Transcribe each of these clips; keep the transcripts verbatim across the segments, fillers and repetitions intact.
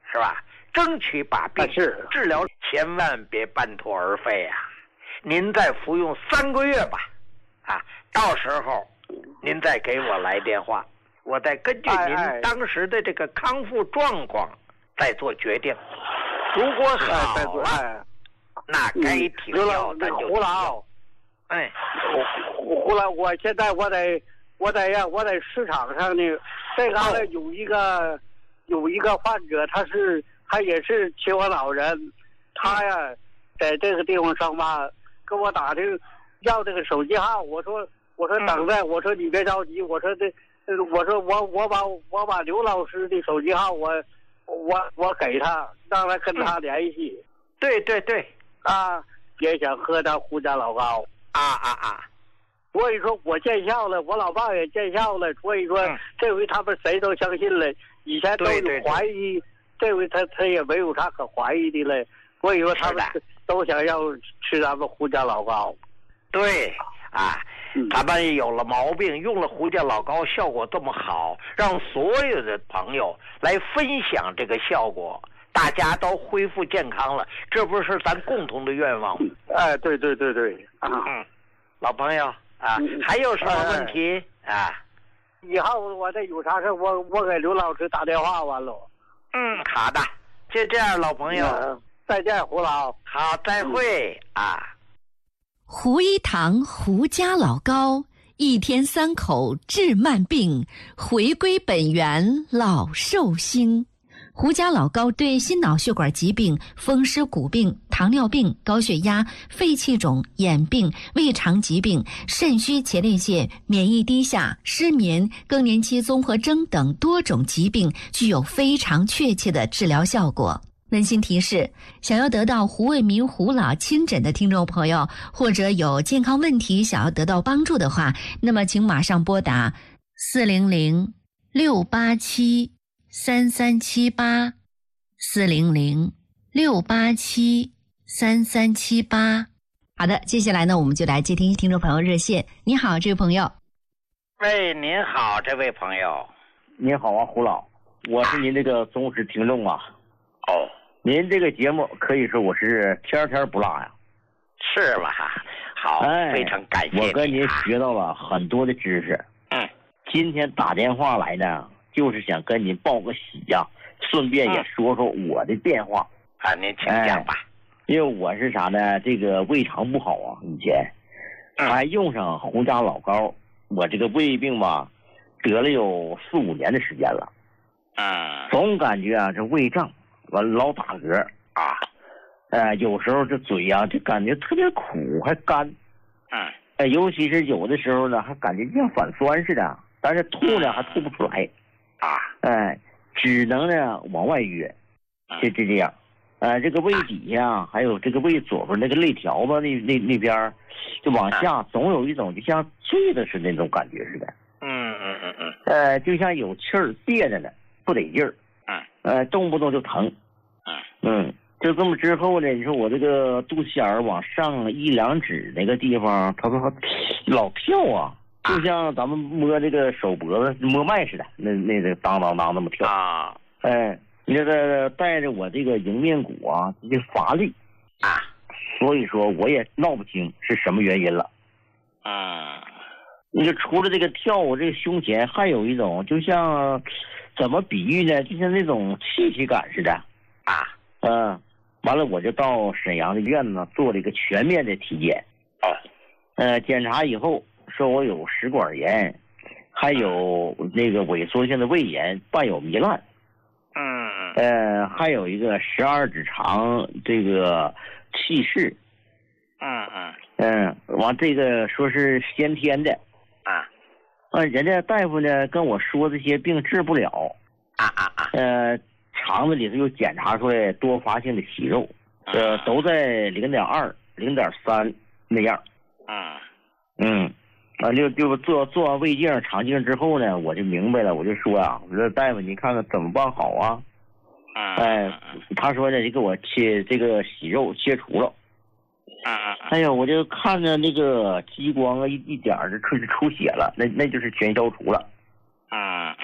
是吧？争取把病是治疗，千万别半途而废啊！您再服用三个月吧，啊，到时候您再给我来电话，我再根据您当时的这个康复状况再做决定。如果好了， 哎哎、 那该停药咱就停药。哎， 胡胡老，我现在我在我在呀，我在市场上呢，这嘎达有一个、哦、有一个患者，他是他也是秦皇岛人，他呀在这个地方上班，跟我打这个要这个手机号，我说我说等待，我说你别着急，我说这我说我我把我把刘老师的手机号我我我给他，让他跟他联系。 嗯、对对对， 啊，也想喝点胡家老高。 啊啊啊！ 所以说我见效了，我老爸也见效了，所以说、嗯、这回他们谁都相信了，以前都有怀疑，对对对，这回他他也没有啥可怀疑的了，所以说他们都想要吃咱们胡家老高。 对啊，咱们有了毛病，用了胡家老高，效果这么好，让所有的朋友来分享这个效果，大家都恢复健康了，这不是咱共同的愿望吗？ 哎，对对对对，啊、 嗯，老朋友啊，嗯、还有什么问题、哎、啊？ 以后我再有啥事，我我给刘老师打电话完了。 嗯，好的，就这样，老朋友， 嗯、再见，胡老。 好，再会、嗯、啊。 胡一堂胡家老高，一天三口治慢病，回归本源老寿星。胡家老高对心脑血管疾病、风湿骨病、糖尿病、高血压、肺气肿、眼病、胃肠疾病、肾虚前列腺、免疫低下、失眠、更年期综合征等多种疾病具有非常确切的治疗效果。温馨提示，想要得到胡卫民胡老亲诊的听众朋友，或者有健康问题想要得到帮助的话，那么请马上拨打四零零六八七三三七八，四零零六八七三三七八。好的，接下来呢，我们就来接听听众朋友热线。你好，这位朋友。 喂，您好，这位朋友。 您好啊，胡老，我是您这个忠实听众啊。 哦， 您这个节目可以说我是天天不落呀。 是吧？好， 哎， 非常感谢你、啊。 我跟您学到了很多的知识。 嗯， 今天打电话来呢，就是想跟您报个喜呀、啊，顺便也说说我的变化。 嗯、啊，您请讲吧、哎。 因为我是啥呢？这个胃肠不好啊，以前， 嗯、 还用上胡家老高，我这个胃病吧，得了有四五年的时间了。 嗯， 总感觉啊，这胃胀。完老打嗝啊， 呃，有时候这嘴呀、啊，就感觉特别苦，还干， 嗯， 呃，尤其是有的时候呢，还感觉像反酸似的，但是吐呢还吐不出来， 啊， 哎、呃，只能呢往外约，就就这样，呃，这个胃底下还有这个胃左边那个肋条子那那那边，就往下总有一种就像坠的似的那种感觉似的， 嗯嗯嗯嗯， 呃，就像有气儿憋着呢，不得劲儿。 嗯， 呃，动不动就疼， 嗯嗯，就这么之后呢，你说我这个肚脐眼儿往上一两指那个地方，它说老跳啊，就像咱们摸这个手脖子摸脉似的，那那个当当当那么跳啊， 哎，那个带着我这个迎面骨啊，这乏力啊， 所以说我也闹不清是什么原因了， 嗯， 你就除了这个跳，我这个胸前还有一种就像。怎么比喻呢？就像那种气息感似的啊， 嗯，完了我就到沈阳的医院呢做了一个全面的体检， 哦， 呃，检查以后说我有食管炎，还有那个萎缩性的胃炎伴有糜烂， 嗯， 呃，还有一个十二指肠这个气室， 嗯嗯嗯，完这个说是先天的啊。 呃，人家大夫呢跟我说这些病治不了， 啊啊啊， 呃，肠子里头又检查出来多发性的息肉，呃，都在零点二、零点三那样。 嗯嗯，完就就做做完胃镜、肠镜之后呢，我就明白了，我就说啊，我说大夫，你看看怎么办好啊？ 嗯， 哎，他说呢，就给我切这个息肉切除了。 嗯嗯， 哎呀，我就看着那个激光啊，一一点儿就出出血了，那那就是全消除了。 嗯嗯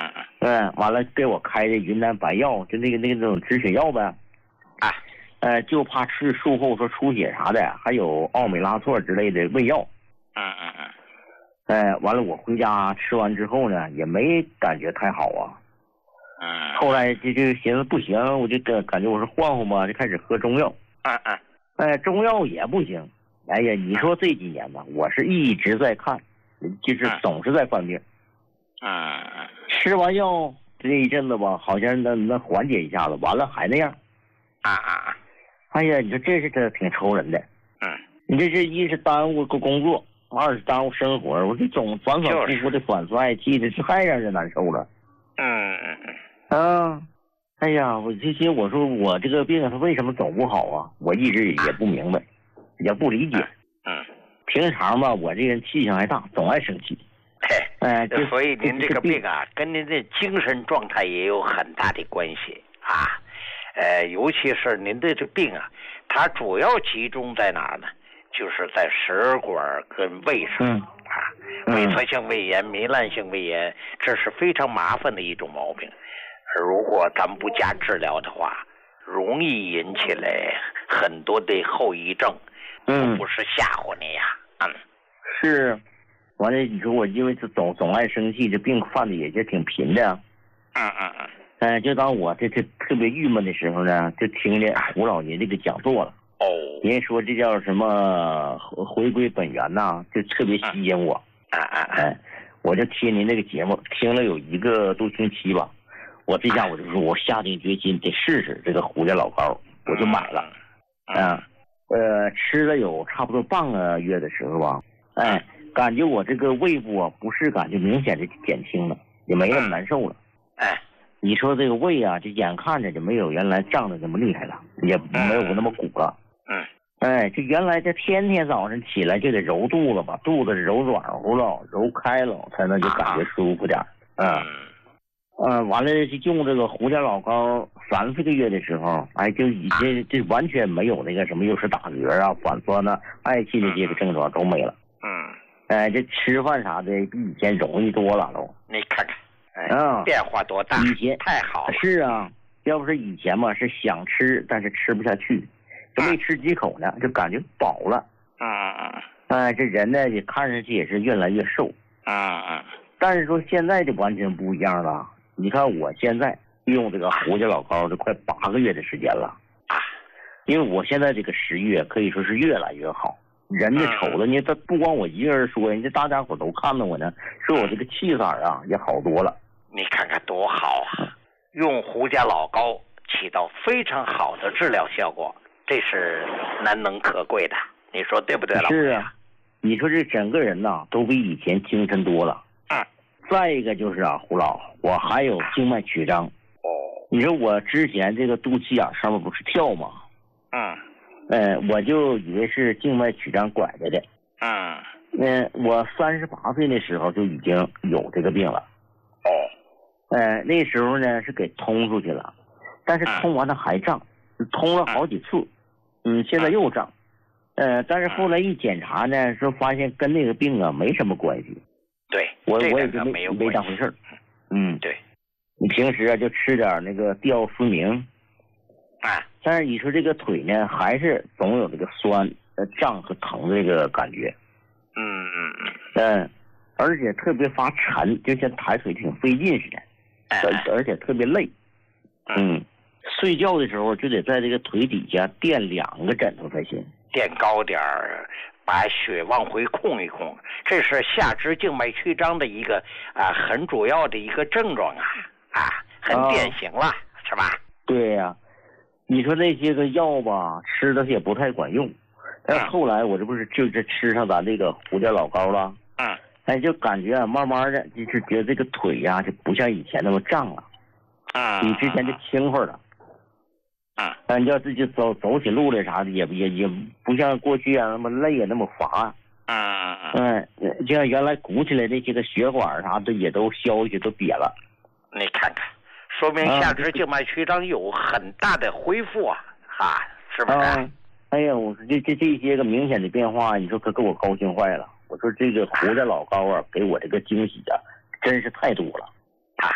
嗯，完了给我开的云南白药，就那个那个那种止血药呗。 啊。 呃，就怕吃术后说出血啥的，还有奥美拉唑之类的胃药。 嗯嗯嗯。 哎，完了我回家吃完之后呢，也没感觉太好啊。 嗯。 后来就就寻思不行，我就感觉我说换换吧，就开始喝中药。 嗯嗯。 哎，中药也不行。哎呀，你说这几年吧，我是一直在看，就是总是在犯病。 嗯嗯。 吃完药这一阵子吧，好像能能缓解一下子，完了还那样。 啊啊啊！ 哎呀，你说这是这挺愁人的。 嗯。 你这是一是耽误个工作，二是耽误生活，我这总反反复复的反衰，气的是太让人难受了。 嗯嗯嗯。啊，哎呀，我这些我说我这个病它为什么总不好啊？我一直也不明白，也不理解。 嗯。 平常吧，我这人气性还大，总爱生气。 嘿， 哎， 所以您这个病啊，跟您的精神状态也有很大的关系啊。呃，尤其是您的这病啊，它主要集中在哪儿呢？就是在食管跟胃上、 嗯、 啊。萎缩性胃炎、糜烂性胃炎，这是非常麻烦的一种毛病。如果咱们不加治疗的话，容易引起来很多的后遗症。 嗯， 不是吓唬你呀。嗯， 是。完了，你说我因为这总总爱生气，这病犯的也就挺频的。 嗯嗯嗯。 哎，就当我这这特别郁闷的时候呢，就听见胡老爷这个讲座了。 哦。 人家说这叫什么回归本源呐，就特别吸引我。 啊啊啊！ 哎，我就听您那个节目，听了有一个多星期吧。我这下我就说，我下定决心得试试这个胡家老膏，我就买了。啊，呃，吃了有差不多半个月的时候吧，哎。感觉我这个胃部啊不适感就明显的减轻了，也没那么难受了。 哎， 你说这个胃啊，这眼看着就没有原来胀的那么厉害了，也没有那么鼓了。 嗯。 哎，这原来这天天早上起来就得揉肚子吧，肚子揉软乎了，揉开了才能就感觉舒服点。嗯。嗯，完了就用这个胡家老膏三四个月的时候，哎，就已经就完全没有那个什么又是打嗝啊、反酸啊、嗳气的这个症状都没了。 嗯。 哎，这吃饭啥的比以前容易多了都。 你看看，哎， 嗯， 变化多大！ 以前太好了。 是啊，要不是以前嘛，是想吃，但是吃不下去，就没吃几口呢，就感觉饱了。 嗯嗯。 哎，这人呢也看上去也是越来越瘦。 嗯嗯。 但是说现在就完全不一样了。你看我现在用这个胡家老膏就快八个月的时间了啊， 因为我现在这个食欲可以说是越来越好。人家瞅了，你这不光我一个人说，人家大家伙都看到我呢，说我这个气色啊也好多了。 你看看多好啊！用胡家老膏起到非常好的治疗效果，这是难能可贵的。你说对不对，老师？是啊，你说这整个人呐都比以前精神多了。 嗯。 再一个就是啊，胡老，我还有静脉曲张。 哦。 你说我之前这个肚脐眼上面不是跳吗？ 嗯。 呃，我就以为是静脉曲张拐着的。 嗯。 嗯，我三十八岁的时候就已经有这个病了。 哦。 呃，那时候呢是给通出去了，但是通完了还胀，通了好几次。嗯，现在又胀。呃，但是后来一检查呢，说发现跟那个病啊没什么关系。 对。 我我也就没没当回事儿。嗯。 对。 你平时啊就吃点那个吊司明。 啊。 但是你说这个腿呢，还是总有这个酸、呃胀和疼这个感觉。 嗯嗯嗯。 嗯，而且特别发沉，就像抬腿挺费劲似的， 哎、 而且特别累。嗯，睡觉的时候就得在这个腿底下垫两个枕头才行， 垫高点儿，把血往回控一控。这是下肢静脉曲张的一个啊很主要的一个症状啊啊，很典型了，哦、是吧？ 对呀、啊。你说那些个药吧，吃的也不太管用。但后来我这不是就是吃上咱这个胡家老膏了， 嗯， 哎，就感觉啊，慢慢的就是觉得这个腿呀、啊、就不像以前那么胀了， 啊、 嗯，比之前就轻快了， 啊、 嗯，你要自己走走起路来啥的，也也也不像过去啊那么累啊那么乏， 嗯嗯，就像原来鼓起来那些个血管啥的也都消下去都瘪了， 你看看。说明下肢静脉曲张有很大的恢复啊，哈、啊，是不是、啊？ 哎呀，我说这这这些个明显的变化，你说可给我高兴坏了。我说这个胡家老膏啊，给我这个惊喜啊，真是太多了。 哈哈，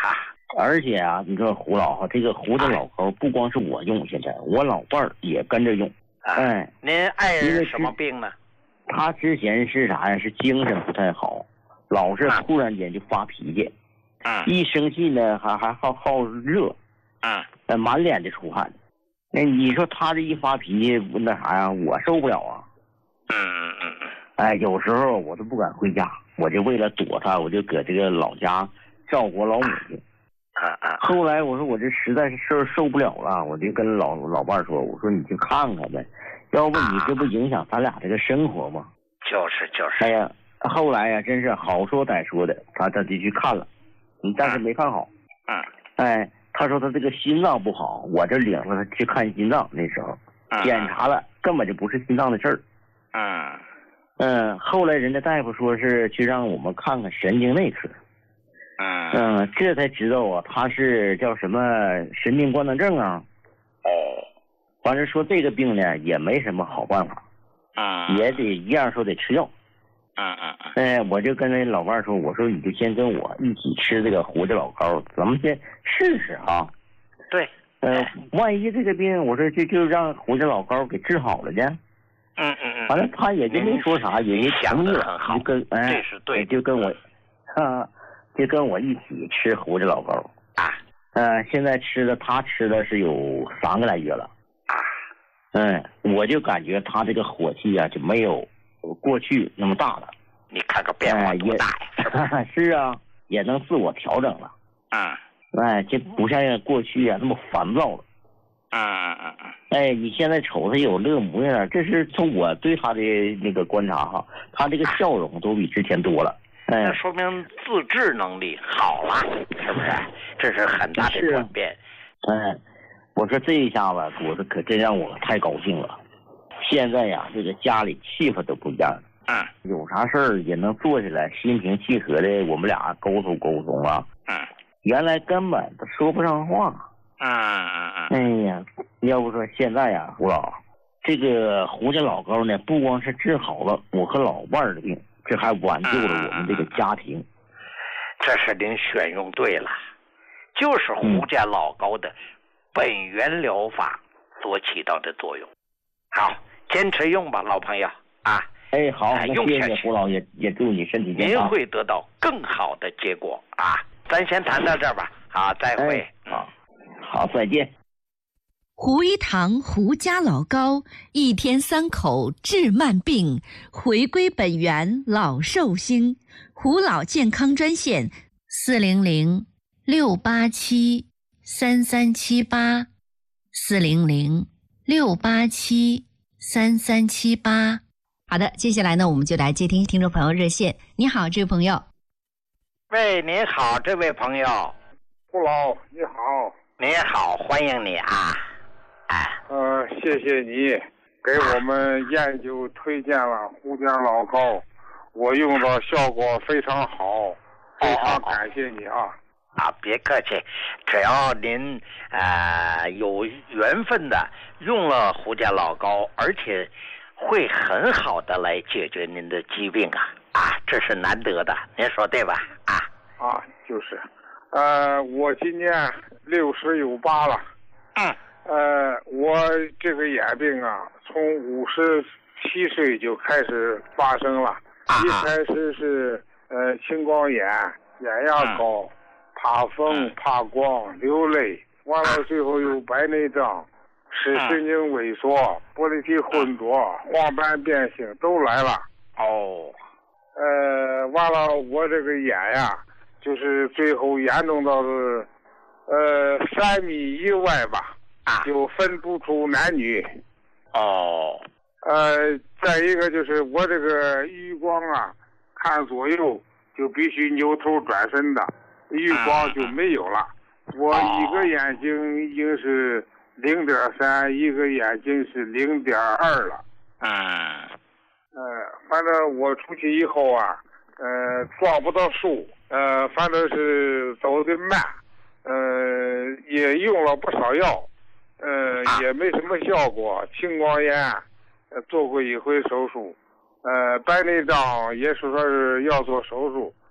而且啊，你说胡老哈，这个胡子老高不光是我用，现在我老伴儿也跟着用。 啊、 哎， 您爱人什么病呢？ 他之前是啥呀？是精神不太好，老是突然间就发脾气。 嗯， 一生气呢，还还好好热。 嗯， 呃，满脸的出汗。那你说他这一发脾气，那啥呀？我受不了啊。 嗯嗯嗯嗯。 哎，有时候我都不敢回家，我就为了躲他，我就搁这个老家照顾老母亲。 啊啊！ 后来我说我这实在是受受不了了，我就跟老老伴说，我说你去看看呗，要不你这不影响咱俩这个生活吗？ 就是就是。 哎呀，后来呀，真是好说歹说的，他他就去看了，但是没看好。 嗯。 哎，他说他这个心脏不好，我这领着他去看心脏，那时候检查了，根本就不是心脏的事儿。 嗯。 嗯，后来人家大夫说是去让我们看看神经内科。 嗯嗯，这才知道啊，他是叫什么神经官能症啊。 哦。 反正说这个病呢也没什么好办法。 嗯。 也得一样说得吃药。 嗯嗯嗯。 哎，我就跟那老伴说，我说你就先跟我一起吃这个胡子老膏，咱们先试试啊。 对。 呃，万一这个病，我说就就让胡子老膏给治好了呢。 嗯嗯嗯。 反正他也就没说啥，也就同意了，就跟哎， 这是对， 就跟我，啊，就跟我一起吃胡子老膏啊。 呃，现在吃的他吃的是有三个来月了啊。 嗯，我就感觉他这个火气啊就没有过去那么大了。 你看看变化多大呀！ 是, 是啊，也能自我调整了。 嗯。 哎，这不像过去啊那么烦躁了。 嗯嗯嗯嗯。 哎，你现在瞅他有乐模样，这是从我对他的那个观察哈，他这个笑容都比之前多了。哎， 那说明自制能力好了，是不是？这是很大的转变。 哎，我说这一下子，我说可真让我太高兴了。现在呀，这个家里气氛都不一样了。 嗯。 有啥事儿也能坐下来，心平气和的，我们俩沟通沟通啊。 嗯。 原来根本都说不上话。 嗯嗯嗯。 哎呀，要不说现在呀，胡老，这个胡家老高呢，不光是治好了我和老伴儿的病，这还挽救了我们这个家庭。嗯、 这是您选用对了，就是胡家老高的本源疗法所起到的作用。好，坚持用吧，老朋友啊。 哎，好，那用谢谢胡老，也也祝你身体健康。 您会得到更好的结果啊！咱先谈到这儿吧。好，再会。 哎、好。好，再见。 胡一堂胡家老高，一天三口治慢病，回归本源老寿星。胡老健康专线：四零零六八七三三七八，四零零六八七三三七八。好的，接下来呢，我们就来接听听众朋友热线。你好，这位朋友。 喂，您好，这位朋友。 胡老，你好。 你好，欢迎你啊！哎， 呃，谢谢你给我们研究推荐了胡家老膏，我用的效果非常好，非常感谢你啊！ 啊，别客气，只要您呃有缘分的用了胡家老膏，而且会很好的来解决您的疾病啊啊，这是难得的，您说对吧？啊啊，就是。呃，我今年六十有八了。 嗯。 呃，我这个眼病啊，从五十七岁就开始发生了。 啊。 一开始是呃青光眼、眼压高、嗯、怕风、嗯、怕光、流泪，完了最后又白内障、视神经萎缩、玻璃体混浊、黄斑变性都来了。 哦。 呃，完了我这个眼呀。就是最后严重到是，呃，三米以外吧， 啊， 就分不出男女。 哦。 呃，再一个就是我这个余光啊，看左右就必须扭头转身的，余光就没有了。嗯、我一个眼睛已经是零点三，一个眼睛是零点二了。 嗯。 呃，反正我出去以后啊，呃，抓不到树。呃，反正是走得慢，呃，也用了不少药，呃，也没什么效果。青光眼，呃，做过一回手术，呃，白内障也是说是要做手术，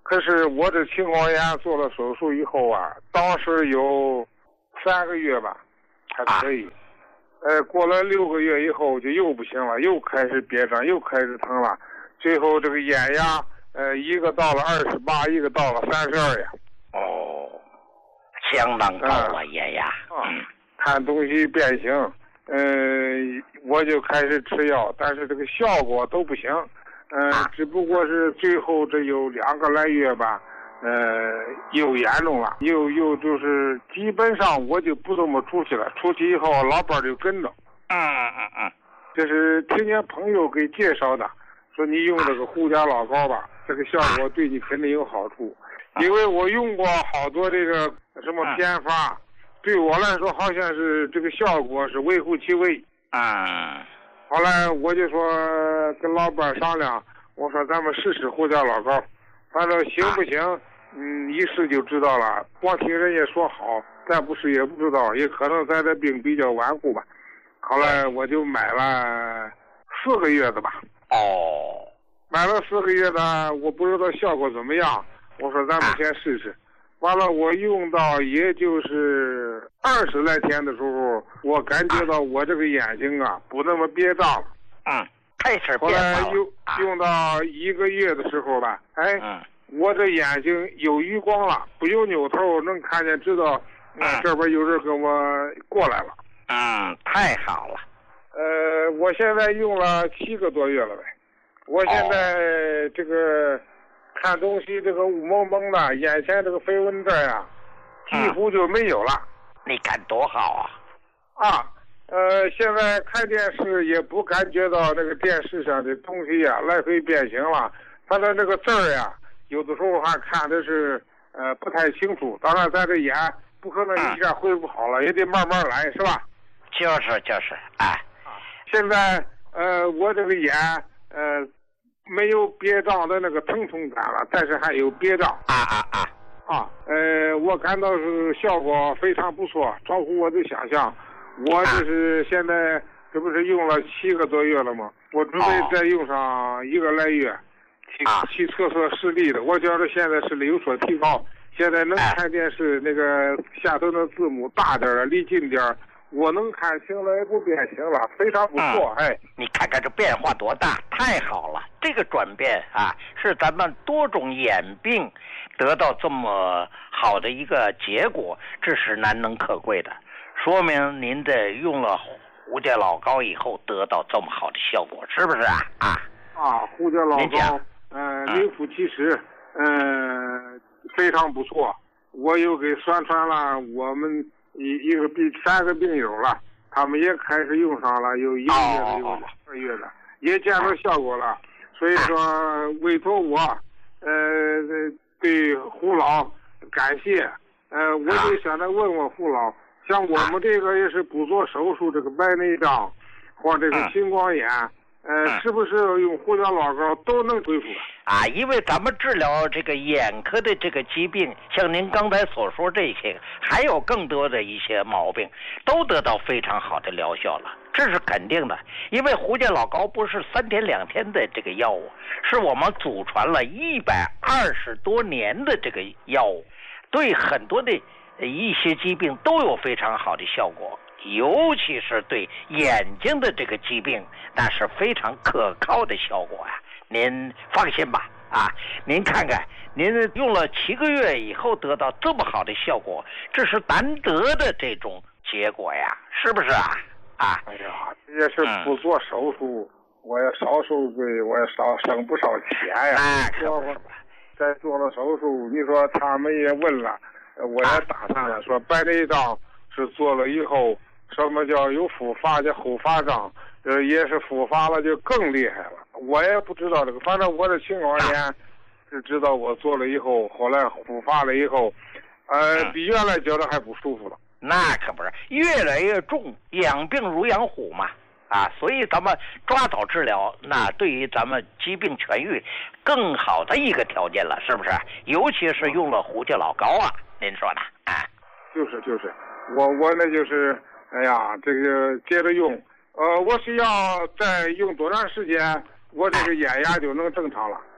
可是我这青光眼做了手术以后啊，当时有三个月吧，还可以。啊呃，过了六个月以后就又不行了，又开始憋胀，又开始疼了。最后这个眼压，呃，一个到了二十八，一个到了三十二呀。 哦，相当高了、啊、眼压。 啊，看东西变形，嗯、呃，我就开始吃药，但是这个效果都不行。嗯、呃啊，只不过是最后这有两个来月吧。呃，又严重了，又又就是基本上我就不怎么出去了，出去以后老伴就跟着。 嗯嗯嗯， 这是听见朋友给介绍的，说你用这个胡家老膏吧，这个效果对你肯定有好处。因为我用过好多这个什么偏方，对我来说好像是这个效果是微乎其微。 啊， 后来我就说跟老伴商量，我说咱们试试胡家老膏，反正行不行？嗯，一试就知道了。光听人家说好，咱不试也不知道，也可能咱这病比较顽固吧。后来我就买了四个月的吧。 哦， 买了四个月的，我不知道效果怎么样。我说咱们先试试。完了，我用到也就是二十来天的时候，我感觉到我这个眼睛啊不那么憋胀了。 嗯，开始后来用用到一个月的时候吧，哎。 嗯， 我这眼睛有余光了，不用扭头能看见，知道，嗯，这边有人跟我过来了。 嗯，太好了。 呃，我现在用了七个多月了呗。我现在这个看东西，这个雾蒙蒙的，眼前这个飞蚊症呀，几乎就没有了。 你看多好啊！啊，呃，现在看电视也不感觉到那个电视上的东西呀来回变形了，反正那个字儿呀。有的时候还看的是呃不太清楚，当然咱这眼不可能一下恢复好了，嗯、也得慢慢来，是吧？ 就是就是，哎， 现在呃我这个眼呃没有憋胀的那个疼痛感了，但是还有憋胀。 啊啊啊！ 啊，呃，我感到是效果非常不错，超乎我的想象。我就是现在这不是用了七个多月了吗？我准备再用上一个来月。 啊， 去厕所视力的，我觉得现在视力有所提高，现在能看电视，那个下头的字母大点儿，离近点儿，我能看清了，也不变形了，非常不错。 嗯、 哎， 你看看这变化多大，太好了！这个转变啊，是咱们多种眼病得到这么好的一个结果，这是难能可贵的，说明您在用了胡家老膏以后得到这么好的效果，是不是啊？啊啊，胡家老膏。呃，名副其实，呃，非常不错。我又给宣传了我们一一个病三个病友了，他们也开始用上了，有一个月的，有两个月的，也见到效果了。所以说，委托我，呃，对胡老感谢。呃，我就想着问问胡老，像我们这个也是不做手术，这个白内障或这个青光眼。呃，是不是用胡家老膏都能恢复啊？因为咱们治疗这个眼科的这个疾病，像您刚才所说这些，还有更多的一些毛病，都得到非常好的疗效了，这是肯定的。因为胡家老膏不是三天两天的这个药物，是我们祖传了一百二十多年的这个药物，对很多的一些疾病都有非常好的效果。尤其是对眼睛的这个疾病，那是非常可靠的效果呀、啊。您放心吧，啊，您看看，您用了七个月以后得到这么好的效果，这是难得的这种结果呀，是不是啊？啊， 哎呀，也是不做手术，嗯、我也少受罪，我也少省不少钱呀。 那可不是吧？ 再做了手术，你说他们也问了，我也打探了，啊、说白内障是做了以后。什么叫有复发叫后发障，呃，也是复发了就更厉害了。我也不知道这个，反正我的青光眼是知道我做了以后，后来复发了以后，呃，比原来觉得还不舒服了。 那可不是，越来越重，养病如养虎嘛，啊，所以咱们抓早治疗，那对于咱们疾病痊愈更好的一个条件了，是不是？尤其是用了胡家老膏啊，您说呢？啊， 就是就是，我我那就是。哎呀，这个接着用，呃，我是要再用多长时间，我这个眼压就能正常了？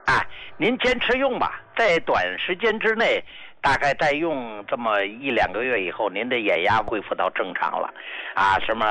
啊，您坚持用吧，在短时间之内，大概再用这么一两个月以后，您的眼压恢复到正常了，啊，什么